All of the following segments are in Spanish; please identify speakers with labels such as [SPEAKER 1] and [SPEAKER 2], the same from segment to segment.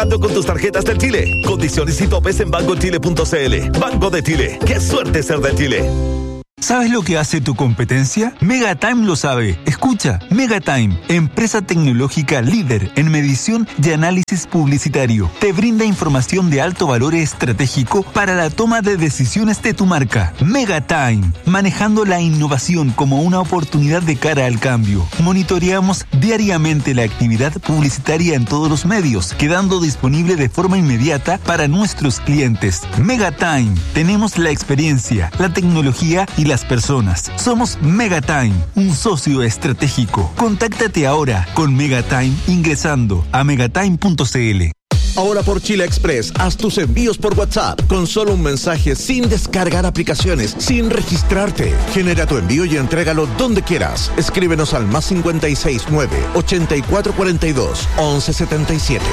[SPEAKER 1] Con tus tarjetas del Chile. Condiciones y topes en bancochile.cl. Banco de Chile. ¡Qué suerte ser de Chile!
[SPEAKER 2] ¿Sabes lo que hace tu competencia? Megatime lo sabe. Escucha, Megatime, empresa tecnológica líder en medición y análisis publicitario. Te brinda información de alto valor estratégico para la toma de decisiones de tu marca. Megatime, manejando la innovación como una oportunidad de cara al cambio. Monitoreamos diariamente la actividad publicitaria en todos los medios, quedando disponible de forma inmediata para nuestros clientes. Megatime, tenemos la experiencia, la tecnología y las personas. Somos Megatime, un socio estratégico. Contáctate ahora con Megatime ingresando a megatime.cl.
[SPEAKER 3] Ahora por Chile Express, haz tus envíos por WhatsApp con solo un mensaje, sin descargar aplicaciones, sin registrarte. Genera tu envío y entrégalo donde quieras. Escríbenos al +569 8442 1177.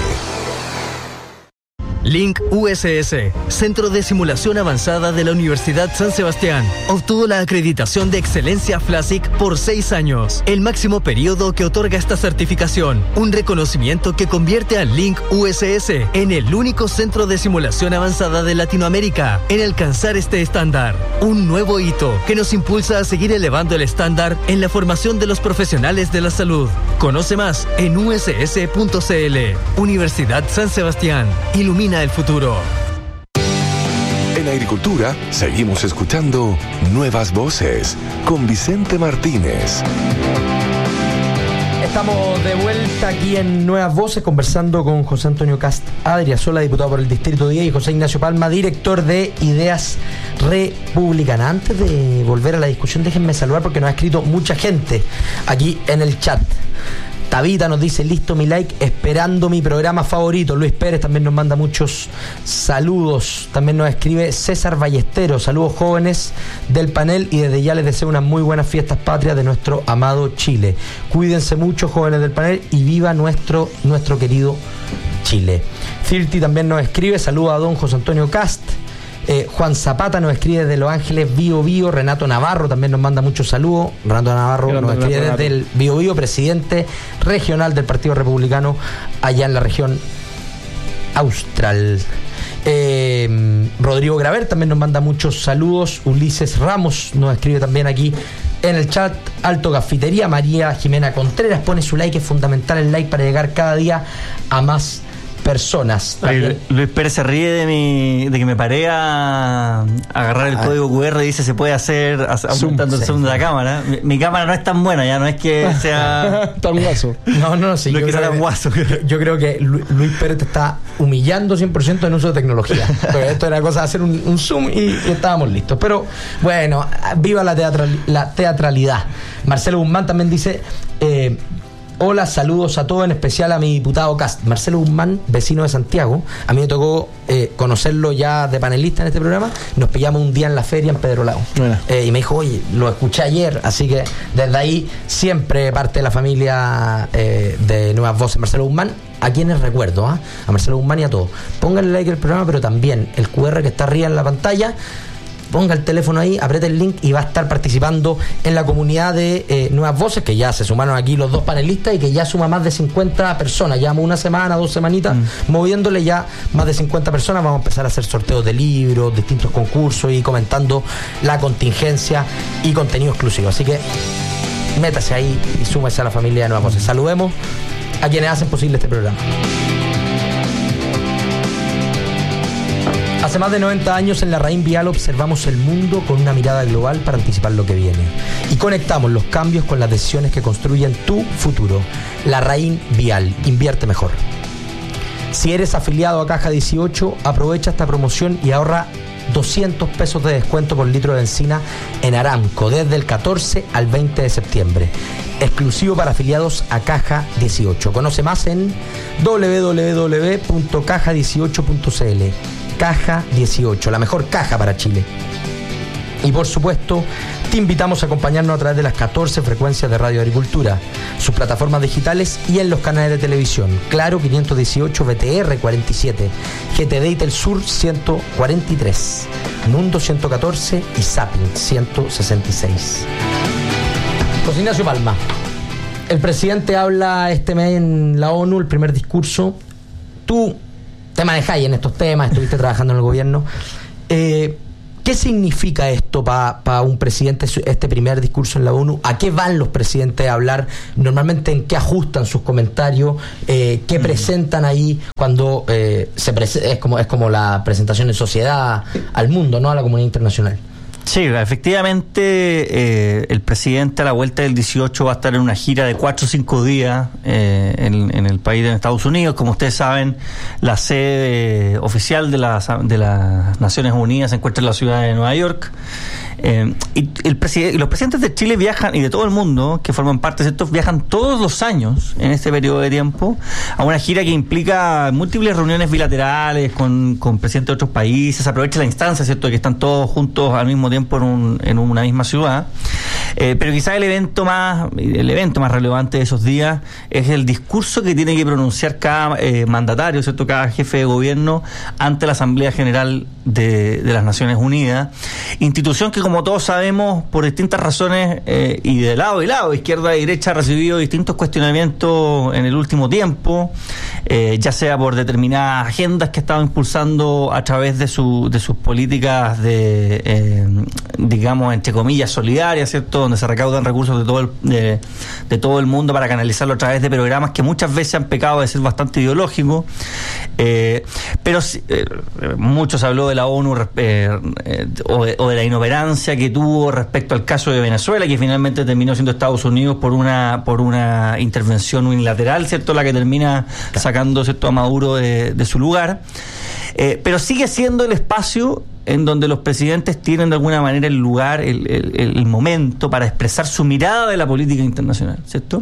[SPEAKER 4] Link USS, Centro de Simulación Avanzada de la Universidad San Sebastián, obtuvo la acreditación de excelencia FLASIC por 6 años, el máximo periodo que otorga esta certificación, un reconocimiento que convierte a Link USS en el único centro de simulación avanzada de Latinoamérica en alcanzar este estándar, un nuevo hito que nos impulsa a seguir elevando el estándar en la formación de los profesionales de la salud. Conoce más en uss.cl. Universidad San Sebastián, ilumina el futuro.
[SPEAKER 5] En Agricultura seguimos escuchando Nuevas Voces con Vicente Martínez.
[SPEAKER 6] Estamos de vuelta aquí en Nuevas Voces conversando con José Antonio Cast Adriasola, diputado por el Distrito 10, y José Ignacio Palma, director de Ideas Republicanas. Antes de volver a la discusión, déjenme saludar porque nos ha escrito mucha gente aquí en el chat. Tabita nos dice, listo mi like, esperando mi programa favorito. Luis Pérez también nos manda muchos saludos. También nos escribe César Ballesteros, saludos jóvenes del panel y desde ya les deseo unas muy buenas fiestas patrias de nuestro amado Chile. Cuídense mucho, jóvenes del panel, y viva nuestro querido Chile. Firti también nos escribe, saludos a don José Antonio Cast. Juan Zapata nos escribe desde Los Ángeles, Bío Bío. Renato Navarro también nos manda muchos saludos. Renato Navarro nos escribe desde el Bío Bío, presidente regional del Partido Republicano allá en la región austral. Rodrigo Graver también nos manda muchos saludos. Ulises Ramos nos escribe también aquí en el chat. Alto Cafetería. María Jimena Contreras pone su like, es fundamental el like para llegar cada día a más personas.
[SPEAKER 7] Luis Pérez se ríe de que me paré a agarrar el código QR y dice se puede hacer aumentando el zoom de la cámara. Mi cámara no es tan buena, ya no es que sea
[SPEAKER 8] tan guaso.
[SPEAKER 6] No, sí.
[SPEAKER 7] No es que sea tan guaso.
[SPEAKER 6] Yo creo que Luis Pérez te está humillando 100% en uso de tecnología. Porque esto era cosa de hacer un zoom y estábamos listos. Pero bueno, viva la teatralidad. Marcelo Guzmán también dice... hola, saludos a todos, en especial a mi diputado Cast. Marcelo Guzmán, vecino de Santiago. A mí me tocó conocerlo ya de panelista en este programa. Nos pillamos un día en la feria en Pedro Lao. Y me dijo, oye, lo escuché ayer. Así que desde ahí siempre parte de la familia de Nuevas Voces. Marcelo Guzmán, a quienes recuerdo, a Marcelo Guzmán y a todos. Pónganle like al programa, pero también el QR que está arriba en la pantalla. Ponga el teléfono ahí, apriete el link y va a estar participando en la comunidad de Nuevas Voces, que ya se sumaron aquí los dos panelistas y que ya suma más de 50 personas. Llevamos una semana, 2 semanitas moviéndole ya más de 50 personas. Vamos a empezar a hacer sorteos de libros, distintos concursos y comentando la contingencia y contenido exclusivo. Así que métase ahí y súmese a la familia de Nuevas Voces. Saludemos a quienes hacen posible este programa. Hace más de 90 años en Larraín Vial observamos el mundo con una mirada global para anticipar lo que viene. Y conectamos los cambios con las decisiones que construyen tu futuro. Larraín Vial, invierte mejor. Si eres afiliado a Caja 18, aprovecha esta promoción y ahorra 200 pesos de descuento por litro de benzina en Aramco desde el 14 al 20 de septiembre. Exclusivo para afiliados a Caja 18. Conoce más en www.caja18.cl. Caja 18, la mejor caja para Chile. Y por supuesto, te invitamos a acompañarnos a través de las 14 frecuencias de Radio Agricultura, sus plataformas digitales y en los canales de televisión. Claro 518, BTR 47, GTD y Telsur 143, Mundo 114 y Zapping 166. José Ignacio Palma, el presidente habla este mes en la ONU, el primer discurso. Tú te manejáis en estos temas, estuviste trabajando en el gobierno. ¿Qué significa esto para un presidente, este primer discurso en la ONU? ¿A qué van los presidentes a hablar? Normalmente, ¿en qué ajustan sus comentarios? ¿Qué presentan ahí cuando es como la presentación en sociedad al mundo, ¿no? A la comunidad internacional?
[SPEAKER 7] Sí, efectivamente, el presidente a la vuelta del 18 va a estar en una gira de 4 o 5 días en el país de Estados Unidos. Como ustedes saben, la sede oficial de las Naciones Unidas se encuentra en la ciudad de Nueva York. Y los presidentes de Chile viajan, y de todo el mundo que forman parte de estos, viajan todos los años en este periodo de tiempo a una gira que implica múltiples reuniones bilaterales con presidentes de otros países. Aprovecha la instancia, ¿cierto?, de que están todos juntos al mismo tiempo en una misma ciudad. Pero quizás el evento más relevante de esos días es el discurso que tiene que pronunciar cada mandatario, ¿cierto?, cada jefe de gobierno ante la Asamblea General de las Naciones Unidas, institución que, como todos sabemos, por distintas razones y de lado y lado, izquierda y derecha, ha recibido distintos cuestionamientos en el último tiempo, ya sea por determinadas agendas que ha estado impulsando a través de sus políticas digamos, entre comillas, solidarias, ¿cierto?, donde se recaudan recursos de todo el mundo para canalizarlo a través de programas que muchas veces han pecado de ser bastante ideológicos, pero mucho se habló de la ONU o de la inoperancia que tuvo respecto al caso de Venezuela, que finalmente terminó siendo Estados Unidos por una intervención unilateral, ¿cierto?, la que termina sacando, ¿cierto?, a Maduro de su lugar, pero sigue siendo el espacio en donde los presidentes tienen de alguna manera el lugar, el momento para expresar su mirada de la política internacional, ¿cierto?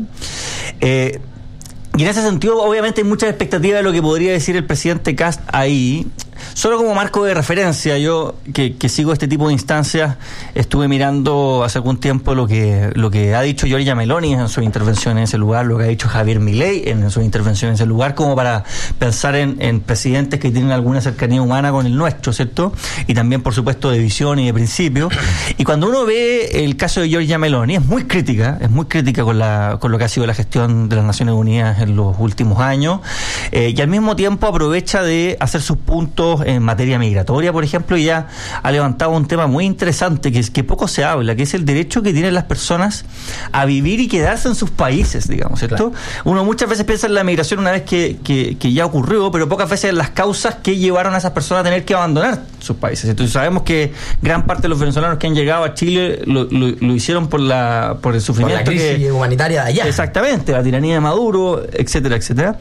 [SPEAKER 7] Y en ese sentido, obviamente, hay muchas expectativas de lo que podría decir el presidente Kast ahí. Solo como marco de referencia, yo que sigo este tipo de instancias, estuve mirando hace algún tiempo lo que ha dicho Giorgia Meloni en su intervención en ese lugar, lo que ha dicho Javier Milei en su intervención en ese lugar, como para pensar en presidentes que tienen alguna cercanía humana con el nuestro, ¿cierto? Y también, por supuesto, de visión y de principio. Y cuando uno ve el caso de Giorgia Meloni, es muy crítica con lo que ha sido la gestión de las Naciones Unidas en los últimos años, y al mismo tiempo aprovecha de hacer sus puntos en materia migratoria, por ejemplo, y ya ha levantado un tema muy interesante que poco se habla, que es el derecho que tienen las personas a vivir y quedarse en sus países, digamos, ¿cierto? Claro. Uno muchas veces piensa en la migración una vez que ya ocurrió, pero pocas veces en las causas que llevaron a esas personas a tener que abandonar sus países. Entonces sabemos que gran parte de los venezolanos que han llegado a Chile lo hicieron por el sufrimiento,
[SPEAKER 6] por la crisis humanitaria de allá.
[SPEAKER 7] Exactamente, la tiranía de Maduro, etcétera, etcétera.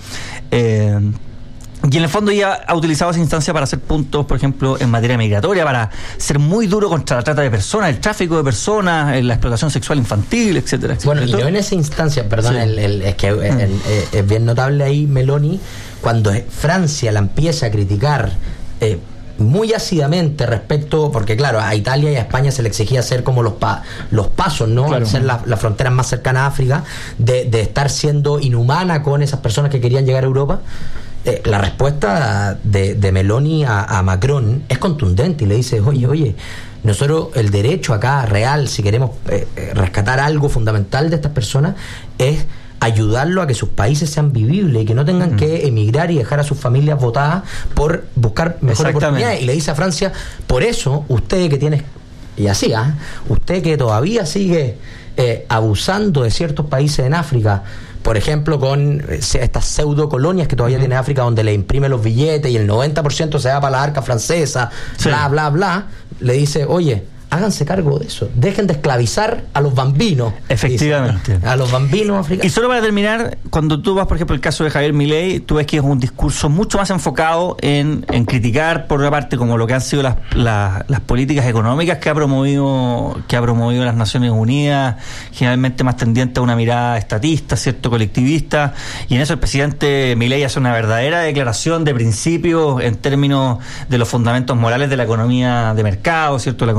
[SPEAKER 7] Y en el fondo ya ha utilizado esa instancia para hacer puntos, por ejemplo, en materia migratoria, para ser muy duro contra la trata de personas, el tráfico de personas, la explotación sexual infantil, etcétera, etcétera.
[SPEAKER 6] Bueno, y no en esa instancia, perdón, sí. Es bien notable ahí Meloni, cuando Francia la empieza a criticar muy ácidamente respecto, porque claro, a Italia y a España se le exigía hacer como los pasos, ¿no? Claro. Al ser las fronteras más cercanas a África, de estar siendo inhumana con esas personas que querían llegar a Europa. La respuesta de Meloni a Macron es contundente y le dice, oye, nosotros el derecho acá real, si queremos rescatar algo fundamental de estas personas, es ayudarlo a que sus países sean vivibles y que no tengan que emigrar y dejar a sus familias botadas por buscar mejores oportunidades. Y le dice a Francia, por eso, usted que tiene, y así, usted que todavía sigue abusando de ciertos países en África, por ejemplo, con estas pseudo colonias que todavía tiene África, donde le imprime los billetes y el 90% se va para la arca francesa, bla, bla, bla, le dice, oye, háganse cargo de eso, dejen de esclavizar a los bambinos.
[SPEAKER 7] Efectivamente.
[SPEAKER 6] Dice, a los bambinos africanos.
[SPEAKER 7] Y solo para terminar, cuando tú vas, por ejemplo, el caso de Javier Milei, tú ves que es un discurso mucho más enfocado en criticar, por una parte, como lo que han sido las políticas económicas que ha promovido las Naciones Unidas, generalmente más tendiente a una mirada estatista, cierto, colectivista, y en eso el presidente Milei hace una verdadera declaración de principios en términos de los fundamentos morales de la economía de mercado, cierto, la economía social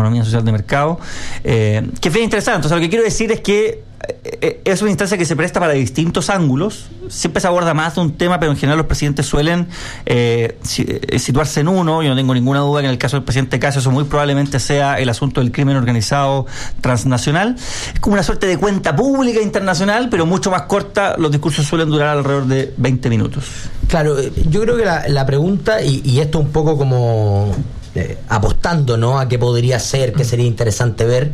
[SPEAKER 7] de mercado, que es bien interesante. O sea, lo que quiero decir es que es una instancia que se presta para distintos ángulos. Siempre se aborda más de un tema, pero en general los presidentes suelen situarse en uno. Yo no tengo ninguna duda que en el caso del presidente Casio eso muy probablemente sea el asunto del crimen organizado transnacional. Es como una suerte de cuenta pública internacional, pero mucho más corta. Los discursos suelen durar alrededor de 20 minutos.
[SPEAKER 6] Claro, yo creo que la pregunta, y esto un poco como apostando, ¿no?, a qué podría ser, qué sería interesante ver,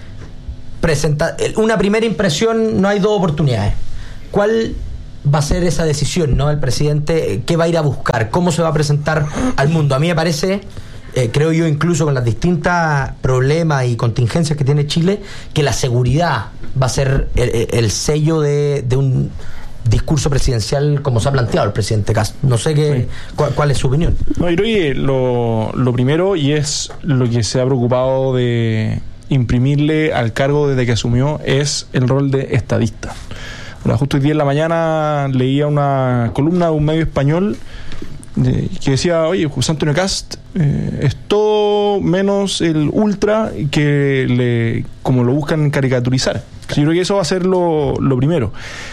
[SPEAKER 6] una primera impresión, no hay dos oportunidades. ¿Cuál va a ser esa decisión, ¿no?, el presidente? ¿Qué va a ir a buscar? ¿Cómo se va a presentar al mundo? A mí me parece, creo yo, incluso con las distintas problemas y contingencias que tiene Chile, que la seguridad va a ser el sello de un discurso presidencial como se ha planteado el presidente Kast. No sé cuál es su opinión.
[SPEAKER 8] No, yo creo que lo primero, y es lo que se ha preocupado de imprimirle al cargo desde que asumió, es el rol de estadista. Ahora, justo hoy día en la mañana leía una columna de un medio español que decía, oye, José Antonio Kast es todo menos el ultra que como lo buscan caricaturizar. Yo creo que eso va a ser lo primero.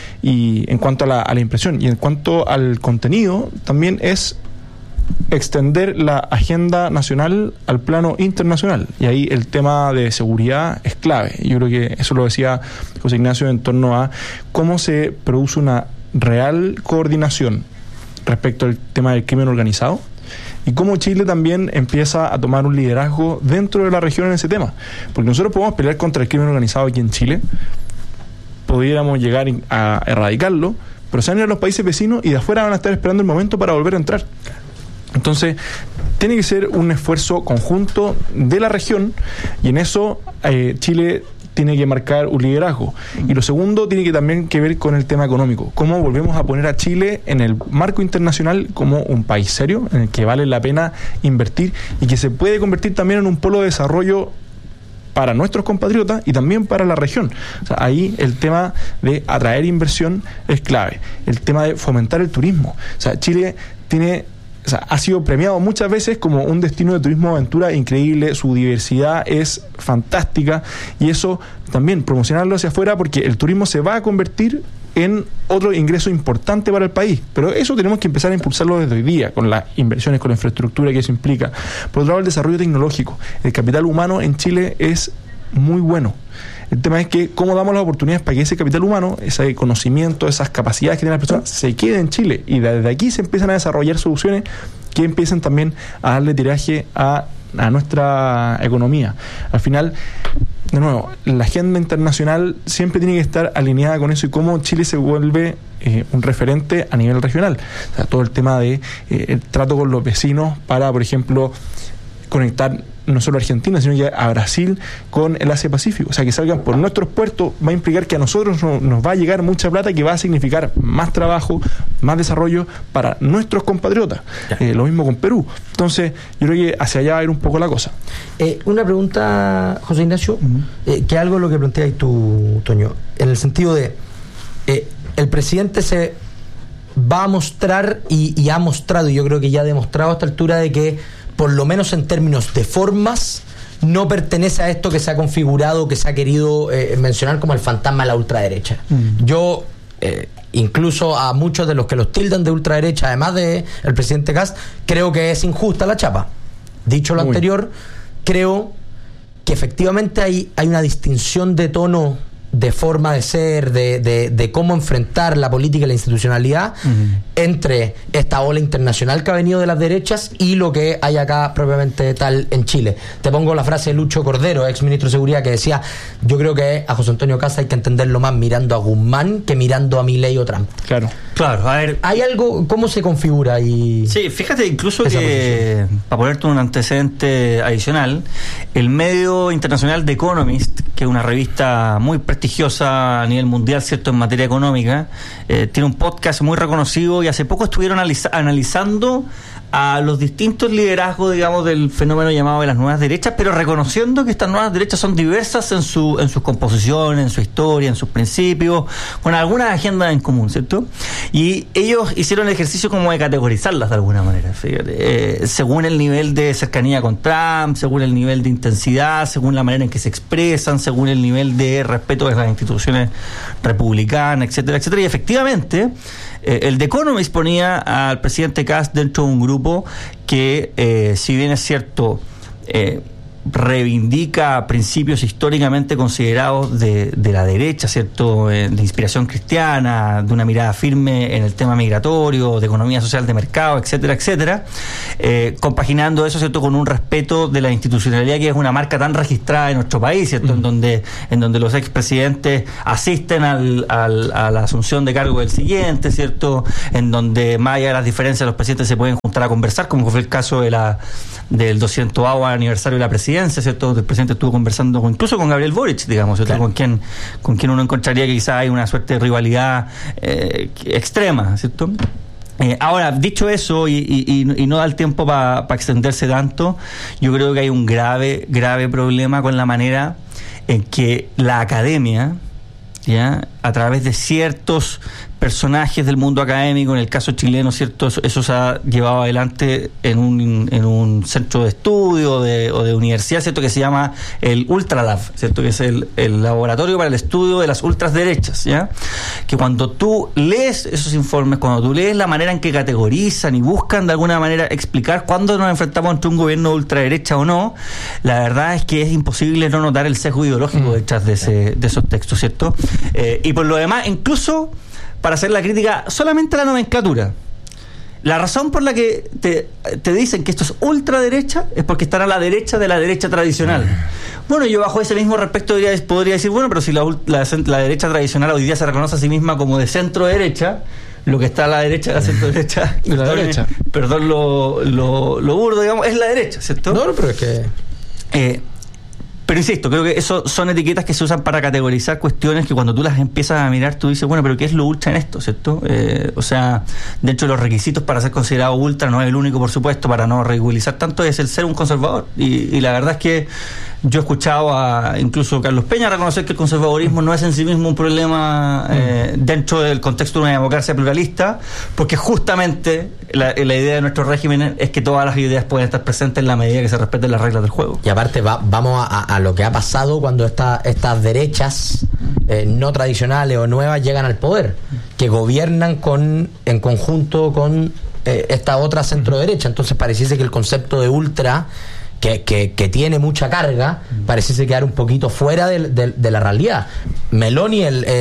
[SPEAKER 8] Y en cuanto a la impresión, y en cuanto al contenido, también es extender la agenda nacional al plano internacional, y ahí el tema de seguridad es clave. Yo creo que eso lo decía José Ignacio en torno a cómo se produce una real coordinación respecto al tema del crimen organizado, y cómo Chile también empieza a tomar un liderazgo dentro de la región en ese tema, porque nosotros podemos pelear contra el crimen organizado aquí en Chile, pudiéramos llegar a erradicarlo, pero se van a ir a los países vecinos y de afuera van a estar esperando el momento para volver a entrar. Entonces, tiene que ser un esfuerzo conjunto de la región, y en eso Chile tiene que marcar un liderazgo. Y lo segundo tiene que también que ver con el tema económico. Cómo volvemos a poner a Chile en el marco internacional como un país serio, en el que vale la pena invertir y que se puede convertir también en un polo de desarrollo para nuestros compatriotas y también para la región. O sea, ahí el tema de atraer inversión es clave. El tema de fomentar el turismo. O sea, Chile ha sido premiado muchas veces como un destino de turismo aventura increíble, su diversidad es fantástica, y eso también promocionarlo hacia afuera, porque el turismo se va a convertir en otro ingreso importante para el país, pero eso tenemos que empezar a impulsarlo desde hoy día, con las inversiones, con la infraestructura que eso implica. Por otro lado, el desarrollo tecnológico. El capital humano en Chile es muy bueno. El tema es que cómo damos las oportunidades para que ese capital humano, ese conocimiento, esas capacidades que tienen las personas, se quede en Chile, y desde aquí se empiezan a desarrollar soluciones que empiecen también a darle tiraje a nuestra economía. Al final, de nuevo, la agenda internacional siempre tiene que estar alineada con eso, y cómo Chile se vuelve un referente a nivel regional. O sea, todo el tema de el trato con los vecinos para, por ejemplo, conectar no solo a Argentina, sino que a Brasil con el Asia-Pacífico. O sea, que salgan por nuestros puertos va a implicar que a nosotros nos va a llegar mucha plata, que va a significar más trabajo, más desarrollo para nuestros compatriotas. Lo mismo con Perú. Entonces, yo creo que hacia allá va a ir un poco la cosa.
[SPEAKER 6] Una pregunta, José Ignacio, que algo lo que planteas tú, Toño, en el sentido de el presidente se va a mostrar y ha mostrado, y yo creo que ya ha demostrado a esta altura, de que por lo menos en términos de formas no pertenece a esto que se ha configurado, que se ha querido mencionar como el fantasma de la ultraderecha. Yo incluso a muchos de los que los tildan de ultraderecha, además de el presidente Kast, creo que es injusta la chapa. Dicho lo anterior, creo que efectivamente hay una distinción de tono, de forma de ser, de cómo enfrentar la política y la institucionalidad entre esta ola internacional que ha venido de las derechas y lo que hay acá propiamente tal en Chile. Te pongo la frase de Lucho Cordero, ex ministro de Seguridad, que decía: yo creo que a José Antonio Kast hay que entenderlo más mirando a Guzmán que mirando a Milei o Trump.
[SPEAKER 8] Claro,
[SPEAKER 7] a ver,
[SPEAKER 6] ¿hay algo? ¿Cómo se configura ahí?
[SPEAKER 7] Sí, fíjate incluso que, para ponerte un antecedente adicional, el medio internacional The Economist, que es una revista muy prestigiosa a nivel mundial, ¿cierto?, en materia económica, tiene un podcast muy reconocido, y hace poco estuvieron analizando a los distintos liderazgos, digamos, del fenómeno llamado de las nuevas derechas, pero reconociendo que estas nuevas derechas son diversas en sus composiciones, en su historia, en sus principios, con algunas agendas en común, ¿cierto? Y ellos hicieron el ejercicio como de categorizarlas de alguna manera, fíjate, según el nivel de cercanía con Trump, según el nivel de intensidad, según la manera en que se expresan, según el nivel de respeto de las instituciones republicanas, etcétera, etcétera. Y efectivamente, el The Economist ponía al presidente Kast dentro de un grupo que, si bien es cierto, reivindica principios históricamente considerados de la derecha, ¿cierto? De inspiración cristiana, de una mirada firme en el tema migratorio, de economía social de mercado, etcétera, etcétera, compaginando eso, ¿cierto?, con un respeto de la institucionalidad que es una marca tan registrada en nuestro país, ¿cierto? En donde los expresidentes asisten a la asunción de cargo del siguiente, ¿cierto? En donde, más allá de las diferencias, los presidentes se pueden juntar a conversar, como fue el caso del 200º aniversario de la presidencia, ¿cierto? El presidente estuvo conversando incluso con Gabriel Boric, digamos, ¿cierto? Claro. Con quien uno encontraría que quizás hay una suerte de rivalidad extrema, ¿cierto? Ahora, dicho eso, y no da el tiempo para extenderse tanto, yo creo que hay un grave problema con la manera en que la academia, ¿ya?, a través de ciertos personajes del mundo académico, en el caso chileno, ¿cierto?, eso se ha llevado adelante en un centro de estudio o de universidad, ¿cierto?, que se llama el UltraLab, ¿cierto?, que es el laboratorio para el estudio de las ultraderechas, ¿ya?, que cuando tú lees esos informes, cuando tú lees la manera en que categorizan y buscan de alguna manera explicar cuándo nos enfrentamos ante un gobierno de ultraderecha o no, la verdad es que es imposible no notar el sesgo ideológico detrás de esos textos, ¿cierto? Y por lo demás, incluso para hacer la crítica solamente a la nomenclatura. La razón por la que te dicen que esto es ultraderecha es porque están a la derecha de la derecha tradicional. Bueno, yo bajo ese mismo respecto podría decir, bueno, pero si la derecha tradicional hoy día se reconoce a sí misma como de centro derecha, lo que está a la derecha de la centro derecha, perdón lo burdo, digamos, es la derecha, ¿cierto?
[SPEAKER 6] No, pero es que...
[SPEAKER 7] Pero insisto, creo que eso son etiquetas que se usan para categorizar cuestiones que cuando tú las empiezas a mirar, tú dices, bueno, pero ¿qué es lo ultra en esto, cierto? O sea, dentro de los requisitos para ser considerado ultra, no es el único, por supuesto, para no ridiculizar tanto, es el ser un conservador. Y la verdad es que yo he escuchado a incluso Carlos Peña reconocer que el conservadurismo no es en sí mismo un problema dentro del contexto de una democracia pluralista, porque justamente la idea de nuestro régimen es que todas las ideas pueden estar presentes en la medida que se respeten las reglas del juego.
[SPEAKER 6] Y aparte vamos a lo que ha pasado cuando estas derechas no tradicionales o nuevas llegan al poder, que gobiernan en conjunto con esta otra centro derecha. Entonces pareciese que el concepto de ultra que tiene mucha carga pareciese quedar un poquito fuera de la realidad. Meloni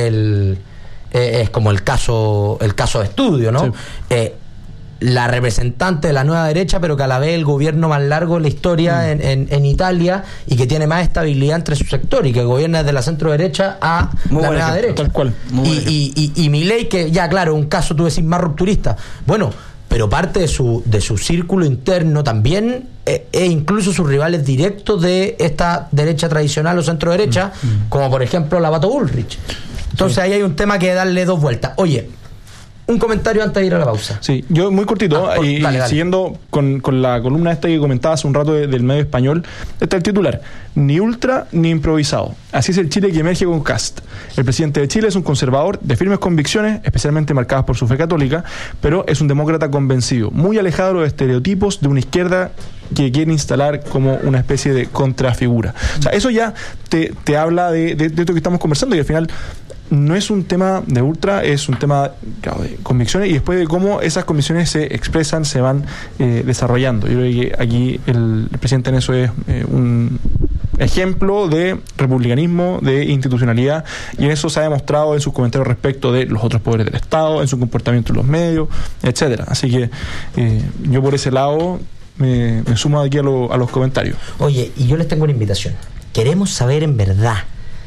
[SPEAKER 6] es como el caso de estudio, ¿no? Sí. La representante de la nueva derecha, pero que a la vez el gobierno más largo de la historia en Italia y que tiene más estabilidad entre su sector y que gobierna desde la centro derecha a la nueva derecha. Tal cual. Y Milei, que ya claro, un caso tú decís más rupturista. Bueno, pero parte de su círculo interno también e incluso sus rivales directos de esta derecha tradicional o centro derecha, como por ejemplo la Beto Bullrich. Entonces ahí hay un tema que darle dos vueltas. Oye, un comentario antes de ir a la pausa.
[SPEAKER 8] Sí, yo muy cortito, dale. Siguiendo con la columna esta que comentaba hace un rato del medio español, está el titular: ni ultra ni improvisado. Así es el Chile que emerge con Kast. El presidente de Chile es un conservador de firmes convicciones, especialmente marcadas por su fe católica, pero es un demócrata convencido, muy alejado de los estereotipos de una izquierda que quiere instalar como una especie de contrafigura. O sea, eso ya te habla de esto que estamos conversando, y al final no es un tema de ultra, es un tema, claro, de convicciones, y después de cómo esas convicciones se expresan, se van desarrollando. Yo creo que aquí el presidente en eso es un ejemplo de republicanismo, de institucionalidad, y en eso se ha demostrado en sus comentarios respecto de los otros poderes del Estado, en su comportamiento en los medios, etcétera. Así que yo por ese lado me sumo aquí a los comentarios.
[SPEAKER 6] Oye, y yo les tengo una invitación. Queremos saber en verdad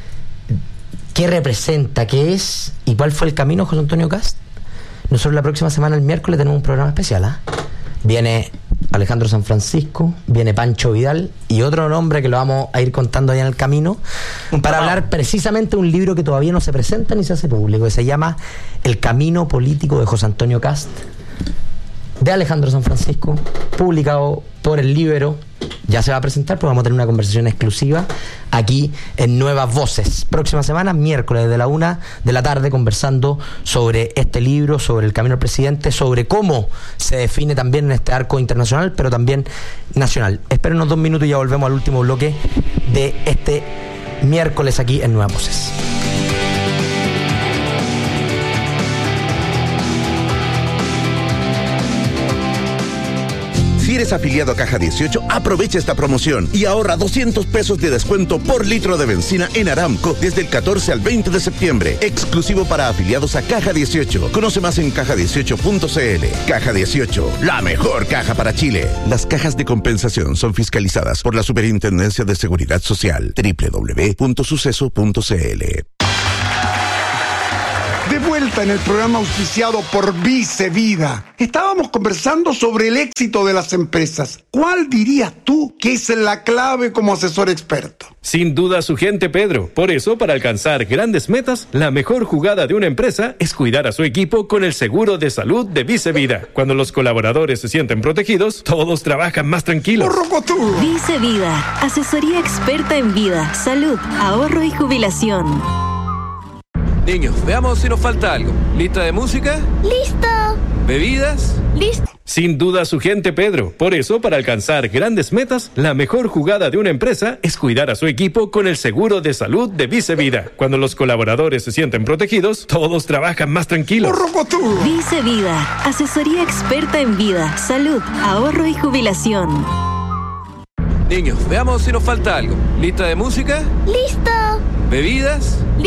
[SPEAKER 6] qué representa, qué es y cuál fue el camino de José Antonio Kast. Nosotros la próxima semana, el miércoles, tenemos un programa especial. Viene Alejandro San Francisco, viene Pancho Vidal y otro nombre que lo vamos a ir contando allá en el camino, para hablar precisamente de un libro que todavía no se presenta ni se hace público, que se llama El camino político de José Antonio Kast. de Alejandro San Francisco, publicado por el Líbero. Ya se va a presentar, pero vamos a tener una conversación exclusiva aquí en Nuevas Voces. Próxima semana, miércoles de la 1 de la tarde, conversando sobre este libro, sobre el camino del presidente, sobre cómo se define también en este arco internacional, pero también nacional. Espérenos 2 minutos y ya volvemos al último bloque de este miércoles aquí en Nuevas Voces.
[SPEAKER 3] Si eres afiliado a Caja 18, aprovecha esta promoción y ahorra 200 pesos de descuento por litro de benzina en Aramco desde el 14 al 20 de septiembre. Exclusivo para afiliados a Caja 18. Conoce más en caja18.cl. Caja 18, la mejor caja para Chile. Las cajas de compensación son fiscalizadas por la Superintendencia de Seguridad Social. www.suceso.cl.
[SPEAKER 9] De vuelta en el programa auspiciado por Vice Vida. Estábamos conversando sobre el éxito de las empresas. ¿Cuál dirías tú que es la clave como asesor experto?
[SPEAKER 10] Sin duda su gente, Pedro. Por eso, para alcanzar grandes metas, la mejor jugada de una empresa es cuidar a su equipo con el seguro de salud de Vice Vida. Cuando los colaboradores se sienten protegidos, todos trabajan más tranquilos.
[SPEAKER 11] Vice Vida, asesoría experta en vida, salud, ahorro y jubilación.
[SPEAKER 12] Niños, veamos si nos falta algo. ¿Lista de música?
[SPEAKER 13] ¡Listo!
[SPEAKER 12] ¿Bebidas?
[SPEAKER 13] ¡Listo!
[SPEAKER 10] Sin duda su gente, Pedro. Por eso, para alcanzar grandes metas, la mejor jugada de una empresa es cuidar a su equipo con el seguro de salud de Vice Vida. Cuando los colaboradores se sienten protegidos, todos trabajan más tranquilos.
[SPEAKER 11] Vice Vida, asesoría experta en vida, salud, ahorro y jubilación.
[SPEAKER 12] Niños, veamos si nos falta algo. ¿Lista de música?
[SPEAKER 13] ¡Listo!
[SPEAKER 12] ¿Bebidas?